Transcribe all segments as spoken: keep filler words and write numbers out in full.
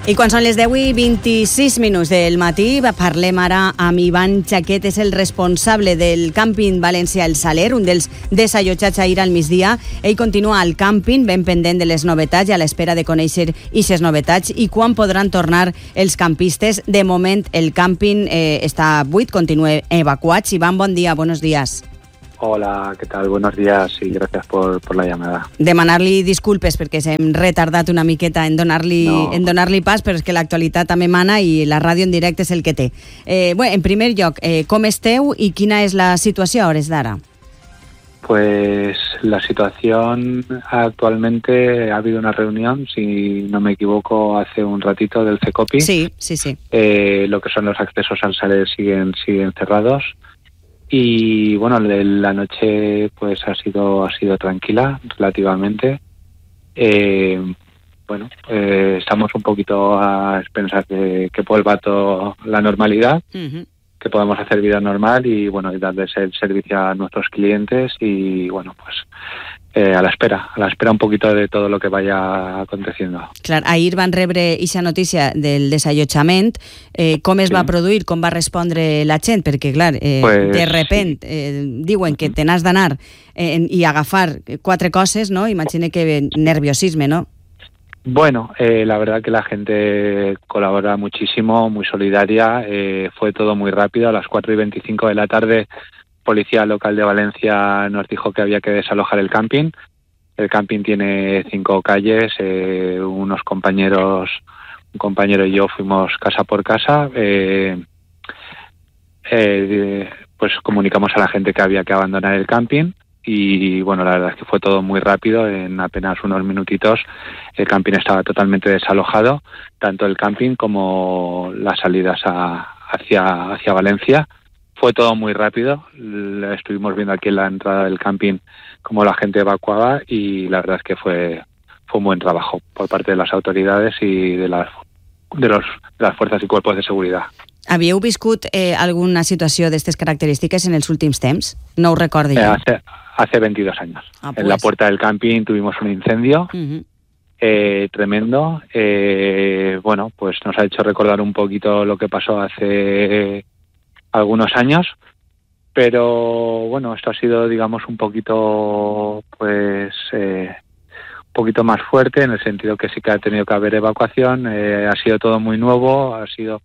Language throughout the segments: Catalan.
I quan són les deu i vint-i-sis minuts del matí, parlem ara amb Ivan Chaquet, és el responsable del càmping València El Saler, un dels desallotjats ahir al migdia. Ell continua al càmping, ben pendent de les novetats i a l'espera de conèixer aquestes novetats i quan podran tornar els campistes. De moment el càmping eh, està buit, continua evacuats. Ivan, bon dia, buenos días. Hola, ¿qué tal? Buenos días y gracias por, por la llamada. Demanar-li disculpes perquè s'hem retardat una miqueta en donar-li no. en donar-li pas, però és que l'actualitat també mana i la ràdio en directe és el que té. Eh, bueno, en primer lloc, eh, com esteu i quina és la situació a hores d'ara? Pues la situación actualmente, ha habido una reunión, si no me equivoco, hace un ratito del CECOPI. Sí, sí, sí. Eh, lo que son los accesos al Saler siguen, siguen cerrados. Y bueno, la noche pues ha sido ha sido tranquila relativamente. Eh, bueno, eh, estamos un poquito a expensas de que vuelva toda la normalidad, uh-huh. que podamos hacer vida normal y bueno, y darles el servicio a nuestros clientes y bueno, pues eh, a la espera, a la espera un poquito de todo lo que vaya aconteciendo. Clar, ahir van rebre aquesta notícia del desallotjament. Eh, com es sí. va produir? Com va respondre la gent? Perquè, clar, eh, pues, de repent eh, diuen que te n'has d'anar eh, i agafar quatre coses, ¿no? Imagine que nerviosisme, ¿no? Bueno, eh, la verdad que la gente colabora muchísimo, muy solidaria. Eh, fue todo muy rápido. A las cuatro y veinticinco de la tarde, Policía Local de Valencia nos dijo que había que desalojar el camping. El camping tiene cinco calles, eh, unos compañeros, un compañero y yo fuimos casa por casa. Eh, eh, pues comunicamos a la gente que había que abandonar el camping y bueno, la verdad es que fue todo muy rápido. En apenas unos minutitos el camping estaba totalmente desalojado, tanto el camping como las salidas a, hacia, hacia Valencia. Fue todo muy rápido, estuvimos viendo aquí en la entrada del camping cómo la gente evacuaba y la verdad es que fue, fue un buen trabajo por parte de las autoridades y de las, de los, de las fuerzas y cuerpos de seguridad. Havíeu viscut eh, alguna situació d'aquestes característiques en els últims temps? No ho recordo jo. Eh, hace, hace veintidós años. Ah, pues. En la puerta del camping tuvimos un incendio uh-huh. eh, tremendo. Eh, bueno, pues nos ha hecho recordar un poquito lo que pasó hace algunos años, pero bueno, esto ha sido, digamos, un poquito, pues, eh, un poquito más fuerte en el sentido que sí que ha tenido que haber evacuación. Eh, ha sido todo muy nuevo, ha sido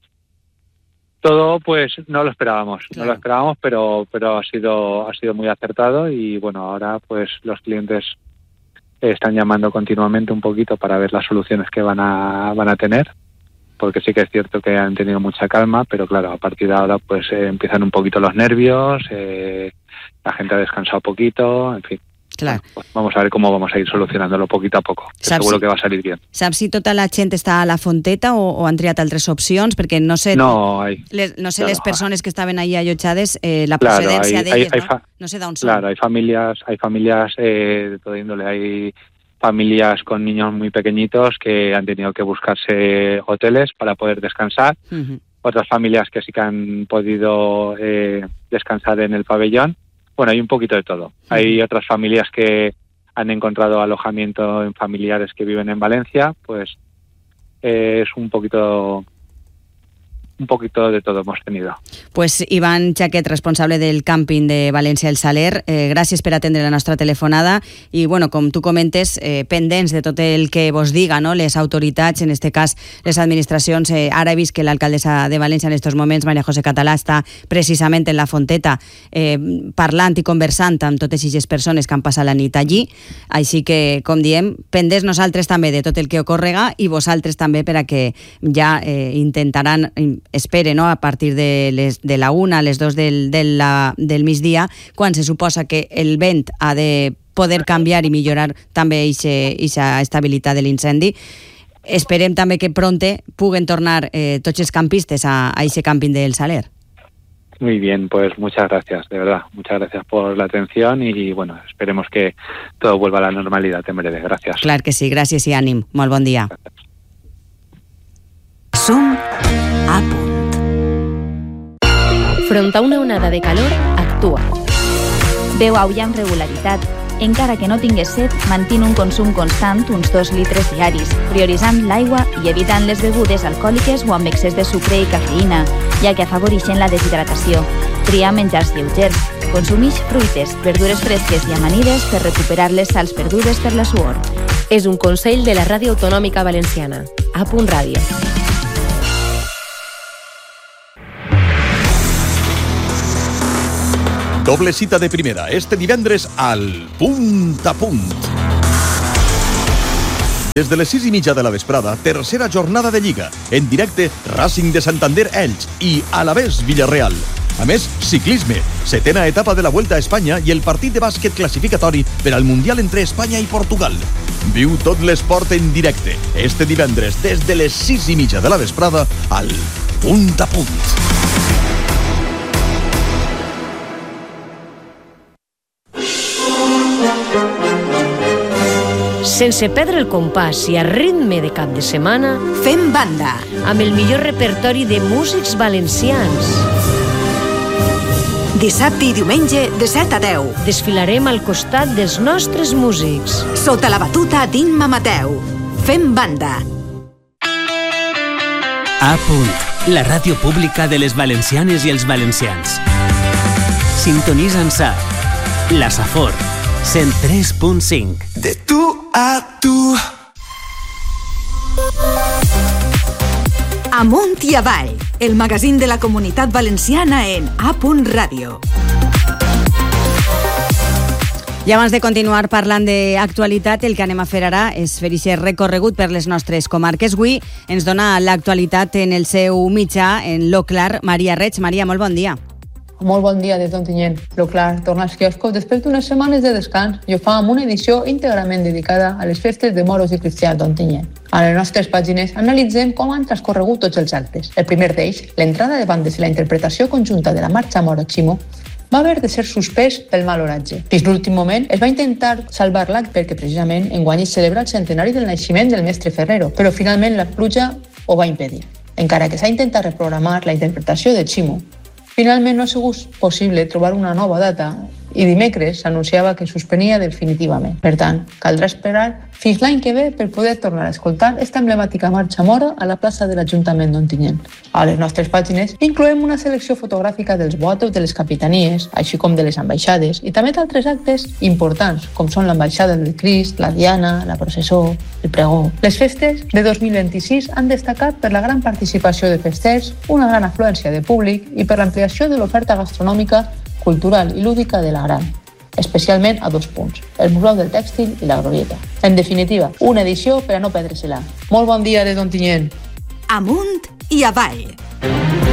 todo, pues, no lo esperábamos, claro. no lo esperábamos, pero, pero ha sido, ha sido muy acertado y bueno, ahora, pues, los clientes están llamando continuamente un poquito para ver las soluciones que van a, van a tener. Porque sí que es cierto que han tenido mucha calma, pero claro, a partir de ahora pues eh, empiezan un poquito los nervios, eh, la gente ha descansado poquito, en fin. Clar. Bueno, pues vamos a ver cómo vamos a ir solucionándolo poquito a poco, que seguro si, que va a salir bien. Saps si tota la gent està a la Fonteta o, o han triat altres opcions? Perquè no sé, no, hay, les, no sé claro, les persones que estaven ahí allotjades, eh, la claro, procedència d'elles, hay, ¿no? Fa, no sé d'on són. Claro, hay familias, hay familias eh, de todo índole, hay familias con niños muy pequeñitos que han tenido que buscarse hoteles para poder descansar. Uh-huh. Otras familias que sí que han podido eh, descansar en el pabellón. Bueno, hay un poquito de todo. Uh-huh. Hay otras familias que han encontrado alojamiento en familiares que viven en Valencia. Pues eh, es un poquito... un poquito de todo hemos tenido. Pues Ivan Chaquet, responsable del càmping de València El Saler, eh, gràcies per atendre la nostra telefonada i, bueno, com tu comentes, eh, pendents de tot el que vos diga, no?, les autoritats, en este cas les administracions. Eh, ara he vist que l'alcaldessa de València en estos moments, María José Català, està precisament en la Fonteta eh, parlant i conversant amb totes aquestes persones que han passat la nit allí, així que, com diem, pendents nosaltres també de tot el que ocorrega i vosaltres també per a que ja eh, intentaran espere, no?, a partir de, les, de la una a les dos del, del, la, del migdia, quan se suposa que el vent ha de poder canviar i millorar també aquesta estabilitat de l'incendi. Esperem també que pronte puguen tornar eh, tots els campistes a aquest camping del Saler. Muy bien, pues muchas gracias, de verdad. Muchas gracias por la atención y, bueno, esperemos que todo vuelva a la normalidad en breve. Gracias. Clar que sí, gràcies i ànim. Molt bon dia. Gràcies. Som a punt. Front a una onada de calor, actua. Veu aullar amb regularitat, encara que no tingués set, mantén un consum constant, uns dos litres diaris, prioritzant l'aigua i evitant les begudes alcohòliques o amb excés de sucre i cafeïna, ja que afavoreixen la deshidratació. Tria menjars lleugers. Consumix fruites, verdures fresques i amanides per recuperar les sals perdudes per la suor. És un consell de la Ràdio Autonòmica Valenciana. A Punt Ràdio. Doble cita de primera, este divendres al Punt a Punt. Des de les sis i mitja de la vesprada, tercera jornada de Lliga. En directe, Racing de Santander Elx i Alavés Villarreal. A més, ciclisme, setena etapa de la Vuelta a Espanya i el partit de bàsquet classificatori per al Mundial entre Espanya i Portugal. Viu tot l'esport en directe, este divendres, des de les sis i mitja de la vesprada, al Punt a Punt. Sense perdre el compàs i a ritme de cap de setmana, Fem banda. Amb el millor repertori de músics valencians. Dissabte i diumenge de set a deu. Desfilarem al costat dels nostres músics. Sota la batuta d'Imma Mateu. Fem banda. A Punt, la ràdio pública de les valencianes i els valencians. Sintonitza'ns a La Safor, cent tres punt cinc. De tu a tu. Amunt i avall, el magazín de la comunitat valenciana en A Punt Ràdio. I abans de continuar parlant d'actualitat, el que anem a fer ara és fer aquest recorregut per les nostres comarques. Avui ens dona l'actualitat en el seu mitjà, en Lo Clar, Maria Reig. Maria, molt bon dia. Molt bon dia des d'Ontinyent. Lo Clar torna als quioscos després d'unes setmanes de descans i ho fa amb una edició íntegrament dedicada a les festes de moros i cristians d'Ontinyent. A les nostres pàgines analitzem com han transcorregut tots els actes. El primer d'ells, l'entrada de bandes i la interpretació conjunta de la marxa Moro Ximo, va haver de ser suspès pel mal oratge. Fins l'últim moment es va intentar salvar l'acte perquè precisament enguany es celebra el centenari del naixement del mestre Ferrero, però finalment la pluja ho va impedir. Encara que s'ha intentat reprogramar la interpretació de Ximo, finalment no ha sigut possible trobar una nova data i dimecres s'anunciava que suspenia definitivament. Per tant, caldrà esperar fins l'any que ve per poder tornar a escoltar esta emblemàtica marxa mora a la plaça de l'Ajuntament d'Ontinyent. A les nostres pàgines incloem una selecció fotogràfica dels boatos de les capitanies, així com de les ambaixades, i també d'altres actes importants, com són l'ambaixada del Crist, la Diana, la processó, el pregó. Les festes de dos mil vint-i-sis han destacat per la gran participació de festers, una gran afluència de públic i per l'ampliació de l'oferta gastronòmica, cultural i lúdica de la Gran, especialment a dos punts, el Museu del Tèxtil i la Glorieta. En definitiva, una edició per a no perdre-se-la. Molt bon dia des d'Ontinyent. Amunt i avall.